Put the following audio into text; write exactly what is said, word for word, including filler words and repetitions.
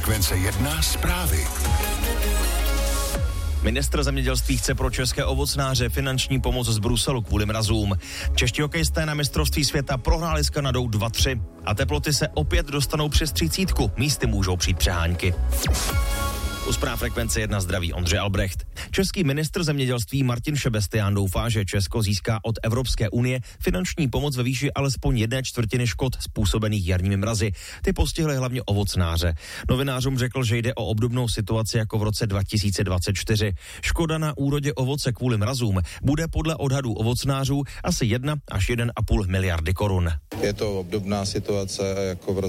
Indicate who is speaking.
Speaker 1: Frekvence jedna zprávy.
Speaker 2: Ministr zemědělství chce pro české ovocnáře finanční pomoc z Bruselu kvůli mrazům. Čeští hokejisté na mistrovství světa prohráli s Kanadou dva tři a teploty se opět dostanou přes třicítku. Místy můžou přijít přehánky. U zpráv Frekvence jedna zdraví Ondřej Albrecht. Český ministr zemědělství Martin Šebestián doufá, že Česko získá od Evropské unie finanční pomoc ve výši alespoň jedné čtvrtiny škod způsobených jarními mrazy. Ty postihly hlavně ovocnáře. Novinářům řekl, že jde o obdobnou situaci jako v roce dva tisíce dvacet čtyři. Škoda na úrodě ovoce kvůli mrazům bude podle odhadů ovocnářů asi jedna až jedna a půl miliardy korun.
Speaker 3: Je to obdobná situace jako v roce